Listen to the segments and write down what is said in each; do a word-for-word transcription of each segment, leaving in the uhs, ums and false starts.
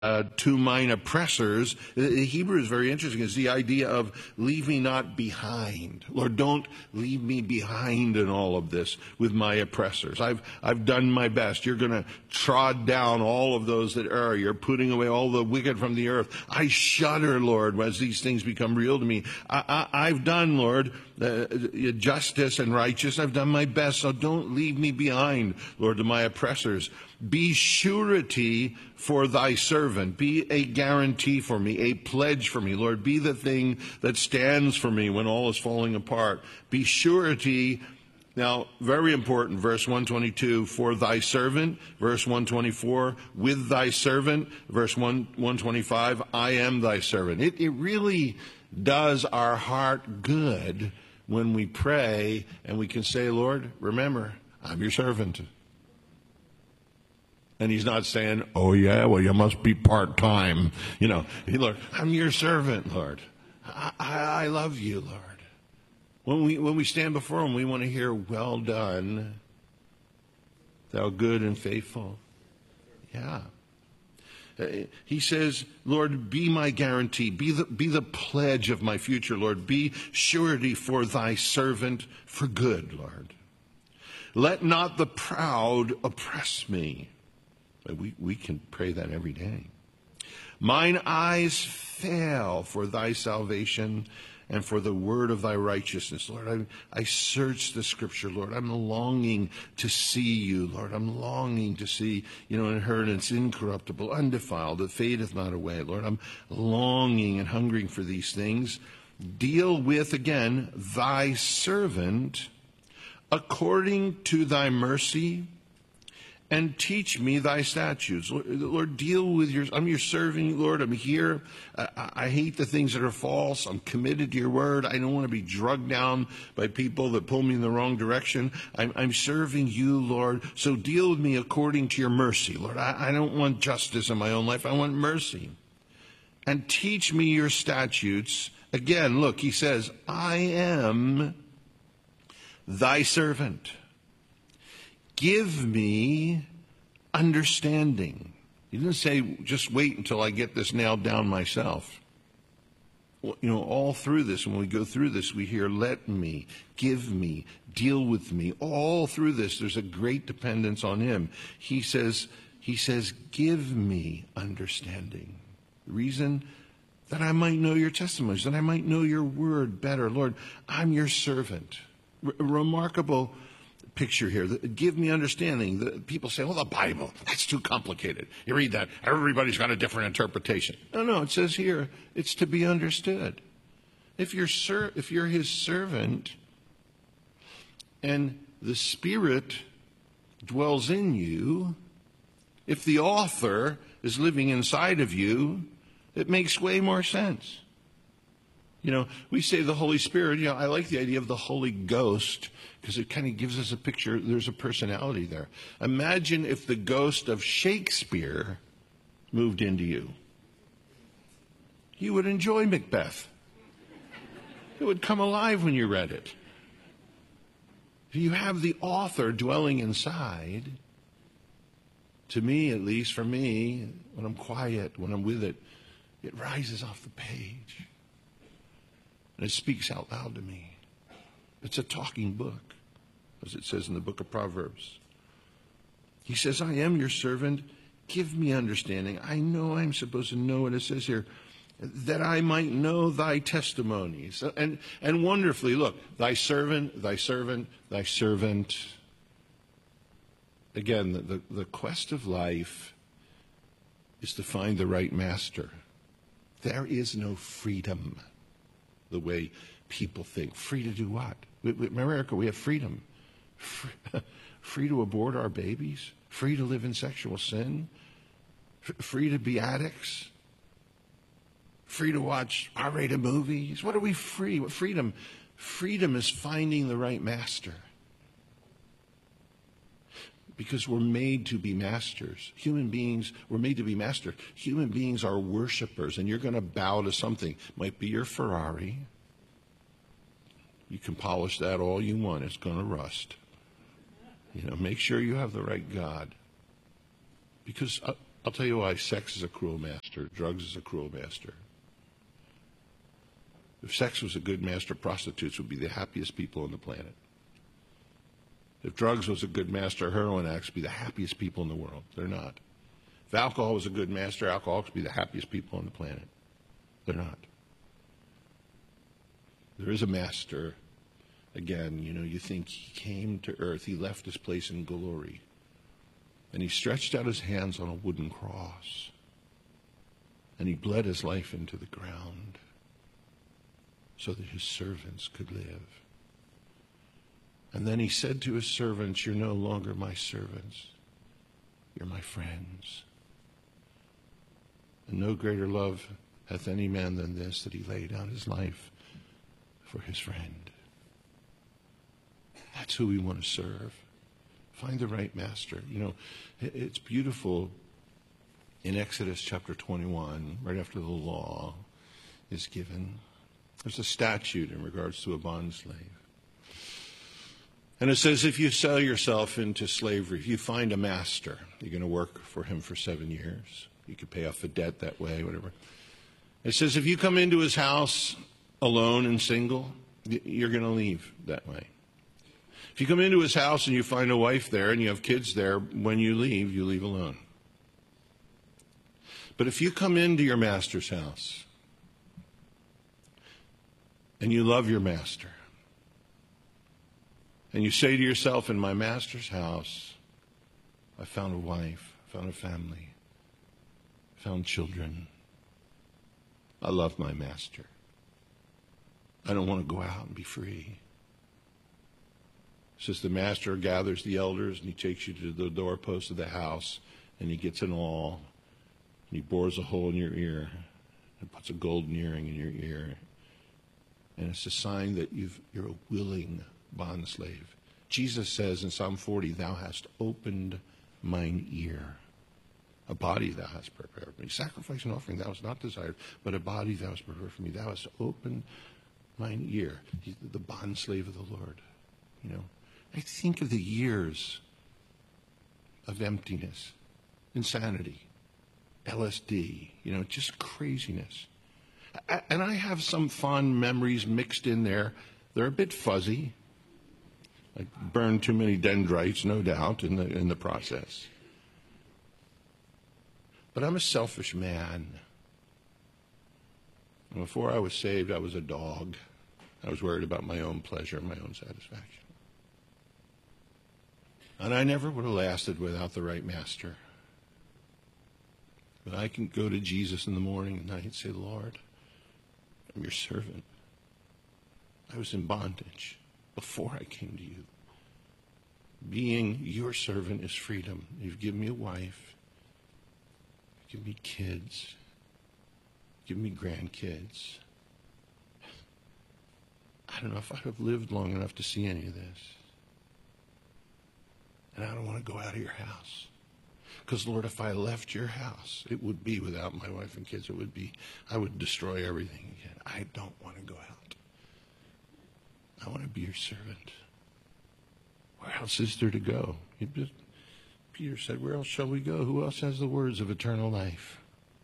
Uh, to mine oppressors. The Hebrew is very interesting. It's the idea of leave me not behind. Lord, don't leave me behind in all of this with my oppressors. I've I've done my best. You're going to trod down all of those that err. You're putting away all the wicked from the earth. I shudder, Lord, as these things become real to me. I, I, I've done, Lord, uh, justice and righteous. I've done my best. So don't leave me behind, Lord, to my oppressors. Be surety for thy servant. Be a guarantee for me, a pledge for me. Lord, be the thing that stands for me when all is falling apart. Be surety. Now, very important, verse one twenty-two, for thy servant. Verse one twenty-four, with thy servant. Verse one twenty-five, I am thy servant. It, it really does our heart good when we pray and we can say, Lord, remember, I'm your servant. And he's not saying, oh, yeah, well, you must be part-time. You know, Lord, I'm your servant, Lord. I, I, I love you, Lord. When we, when we stand before him, we want to hear, well done, thou good and faithful. Yeah. Uh, he says, Lord, be my guarantee. Be the, be the pledge of my future, Lord. Be surety for thy servant for good, Lord. Let not the proud oppress me. We, we can pray that every day. Mine eyes fail for thy salvation and for the word of thy righteousness. Lord, I, I search the scripture, Lord. I'm longing to see you, Lord. I'm longing to see, you know, inheritance incorruptible, undefiled, that fadeth not away. Lord, I'm longing and hungering for these things. Deal with, again, thy servant according to thy mercy, and teach me thy statutes. Lord, Lord, deal with your, I'm your servant, Lord. I'm here. I, I hate the things that are false. I'm committed to your word. I don't want to be drugged down by people that pull me in the wrong direction. I'm, I'm serving you, Lord. So deal with me according to your mercy, Lord. I, I don't want justice in my own life. I want mercy. And teach me your statutes. Again, look, he says, I am thy servant. Give me understanding. He didn't say, just wait until I get this nailed down myself. Well, you know, all through this, when we go through this, we hear, let me, give me, deal with me. All through this, there's a great dependence on him. He says, he says, give me understanding. The reason that I might know your testimonies, that I might know your word better. Lord, I'm your servant. R- remarkable picture here. Give me understanding. The people say, well, the Bible, that's too complicated. You read that, everybody's got a different interpretation. No, no, it says here, it's to be understood. If you're, ser- if you're his servant and the Spirit dwells in you, if the author is living inside of you, it makes way more sense. You know, we say the Holy Spirit, you know, I like the idea of the Holy Ghost because it kind of gives us a picture. There's a personality there. Imagine if the ghost of Shakespeare moved into you. You would enjoy Macbeth. It would come alive when you read it. If you have the author dwelling inside, to me, at least for me, when I'm quiet, when I'm with it, it rises off the page. And it speaks out loud to me. It's a talking book, as it says in the book of Proverbs. He says, I am your servant. Give me understanding. I know I'm supposed to know what it says here, that I might know thy testimonies. And, and wonderfully, look, thy servant, thy servant, thy servant. Again, the, the, the quest of life is to find the right master. There is no freedom the way people think. Free to do what? In America, we have freedom. Free, free to abort our babies. Free to live in sexual sin. F- free to be addicts. Free to watch R-rated movies. What are we free? What freedom? Freedom is finding the right master. Because we're made to be masters. Human beings, we're made to be masters. Human beings are worshipers, and you're going to bow to something. Might be your Ferrari. You can polish that all you want. It's going to rust. You know, make sure you have the right God. Because uh, I'll tell you why sex is a cruel master, drugs is a cruel master. If sex was a good master, prostitutes would be the happiest people on the planet. If drugs was a good master, heroin addicts would be the happiest people in the world. They're not. If alcohol was a good master, alcoholics would be the happiest people on the planet. They're not. There is a master. Again, you know, you think he came to earth, he left his place in glory, and he stretched out his hands on a wooden cross, and he bled his life into the ground so that his servants could live. And then he said to his servants, you're no longer my servants, you're my friends. And no greater love hath any man than this, that he lay down his life for his friend. That's who we want to serve. Find the right master. You know, it's beautiful in Exodus chapter twenty-one, right after the law is given. There's a statute in regards to a bondslave. And it says if you sell yourself into slavery, if you find a master, you're going to work for him for seven years. You could pay off the debt that way, whatever. It says if you come into his house alone and single, you're going to leave that way. If you come into his house and you find a wife there and you have kids there, when you leave, you leave alone. But if you come into your master's house and you love your master, and you say to yourself, in my master's house, I found a wife, I found a family, I found children. I love my master. I don't want to go out and be free. It says the master gathers the elders and he takes you to the doorpost of the house and he gets an awl and he bores a hole in your ear and puts a golden earring in your ear. And it's a sign that you've, you're a willing bondslave. Jesus says in Psalm forty, thou hast opened mine ear. A body thou hast prepared for me. Sacrifice and offering thou hast not desired, but a body thou hast prepared for me. Thou hast opened mine ear. He's the bondslave of the Lord. You know, I think of the years of emptiness, insanity, L S D, you know, just craziness. And I have some fond memories mixed in there. They're a bit fuzzy. I burned too many dendrites, no doubt, in the in the process. But I'm a selfish man. And before I was saved, I was a dog. I was worried about my own pleasure, my own satisfaction. And I never would have lasted without the right master. But I can go to Jesus in the morning and night and say, Lord, I'm your servant. I was in bondage before I came to you. Being your servant is freedom. You've given me a wife. Give me kids. Give me grandkids. I don't know if I'd have lived long enough to see any of this. And I don't want to go out of your house. Because, Lord, if I left your house, it would be without my wife and kids. It would be, I would destroy everything again. I don't want to go out. I want to be your servant. Where else is there to go? Just, Peter said, where else shall we go? Who else has the words of eternal life?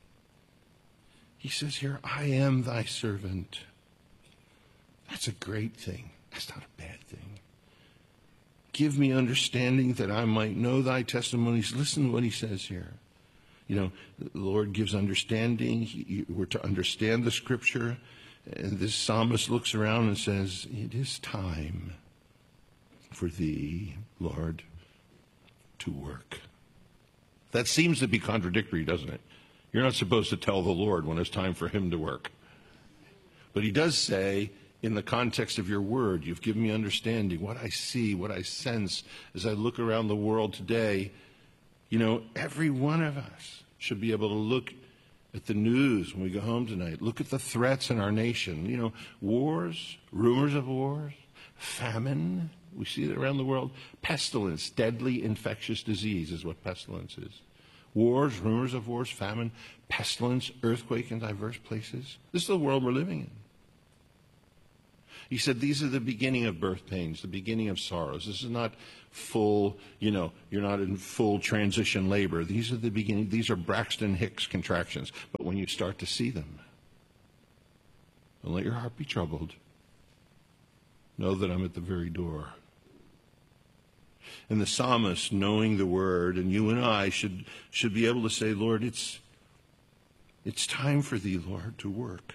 He says here, I am thy servant. That's a great thing. That's not a bad thing. Give me understanding that I might know thy testimonies. Listen to what he says here. You know, the Lord gives understanding. He, we're to understand the scripture. And this psalmist looks around and says, it is time for thee, Lord, to work. That seems to be contradictory, doesn't it? You're not supposed to tell the Lord when it's time for him to work. But he does say, in the context of your word, you've given me understanding, what I see, what I sense as I look around the world today. You know, every one of us should be able to look at the news when we go home tonight. Look at the threats in our nation. You know, wars, rumors of wars, famine. We see it around the world. Pestilence, deadly infectious disease is what pestilence is. Wars, rumors of wars, famine, pestilence, earthquake in diverse places. This is the world we're living in. He said, these are the beginning of birth pains, the beginning of sorrows. This is not full, you know, you're not in full transition labor. These are the beginning, these are Braxton Hicks contractions. But when you start to see them, don't let your heart be troubled. Know that I'm at the very door. And the psalmist, knowing the word, and you and I should should be able to say, Lord, it's it's time for thee, Lord, to work.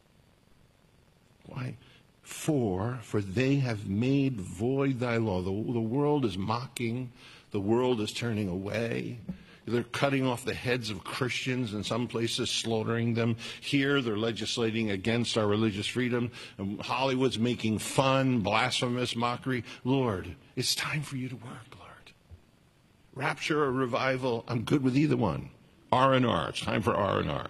Why? For, for they have made void thy law. The, the world is mocking. The world is turning away. They're cutting off the heads of Christians in some places, slaughtering them. Here, they're legislating against our religious freedom. And Hollywood's making fun, blasphemous mockery. Lord, it's time for you to work, Lord. Rapture or revival, I'm good with either one. R and R, it's time for R and R.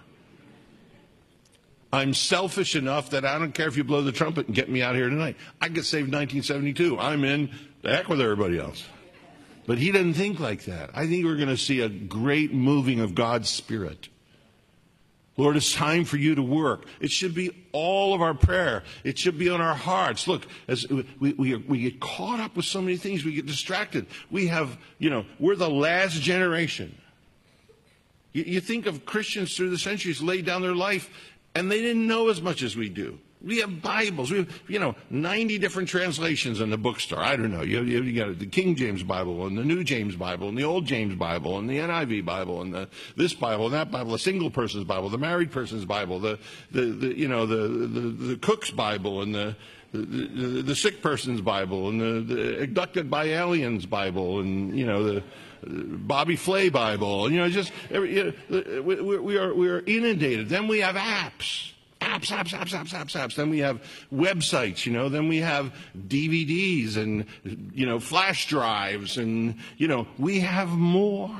I'm selfish enough that I don't care if you blow the trumpet and get me out here tonight. I get saved in nineteen seventy-two. I'm in. The heck with everybody else. But he doesn't think like that. I think we're going to see a great moving of God's Spirit. Lord, it's time for you to work. It should be all of our prayer. It should be on our hearts. Look, as we, we, we get caught up with so many things, we get distracted. We have, you know, we're the last generation. You, you think of Christians through the centuries laid down their life, and they didn't know as much as we do. We have Bibles. We have, you know, ninety different translations in the bookstore. I don't know. You, you, you got the King James Bible and the New James Bible and the Old James Bible and the N I V Bible and the, this Bible and that Bible, the single person's Bible, the married person's Bible, the, the, the you know, the, the, the cook's Bible and the, the, the, the sick person's Bible and the, the abducted by aliens Bible and, you know, the Bobby Flay Bible. You know, just every, you know, we, we are we are inundated. Then we have apps. Apps, apps, apps, apps, apps, apps. Then we have websites, you know. Then we have D V Ds and, you know, flash drives. And, you know, we have more.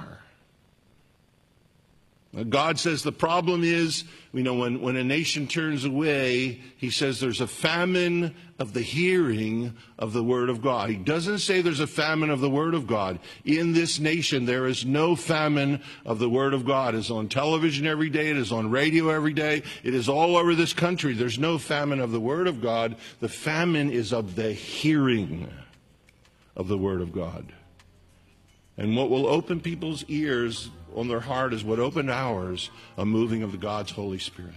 God says the problem is, you know, when, when a nation turns away, he says there's a famine of the hearing of the word of God. He doesn't say there's a famine of the word of God. In this nation, there is no famine of the word of God. It is on television every day. It is on radio every day. It is all over this country. There's no famine of the word of God. The famine is of the hearing of the word of God. And what will open people's ears on their heart is what opened ours, a moving of the God's Holy Spirit.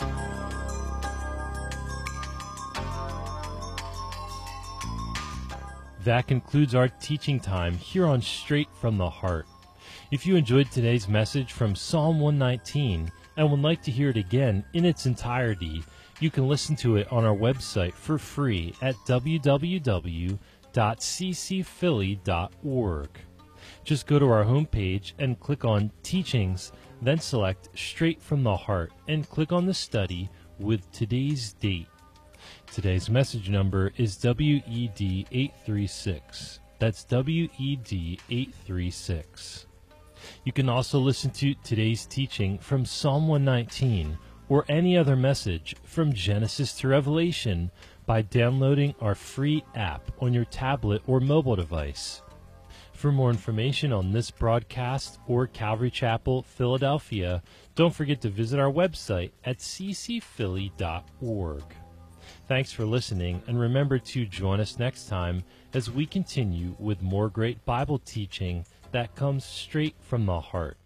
That concludes our teaching time here on Straight from the Heart. If you enjoyed today's message from Psalm one nineteen and would like to hear it again in its entirety, you can listen to it on our website for free at w w w dot c c philly dot org. Just go to our homepage and click on Teachings, then select Straight from the Heart and click on the study with today's date. Today's message number is W E D eight three six. That's W E D eight three six. You can also listen to today's teaching from Psalm one nineteen or any other message from Genesis to Revelation by downloading our free app on your tablet or mobile device. For more information on this broadcast or Calvary Chapel, Philadelphia, don't forget to visit our website at c c philly dot org. Thanks for listening, and remember to join us next time as we continue with more great Bible teaching that comes straight from the heart.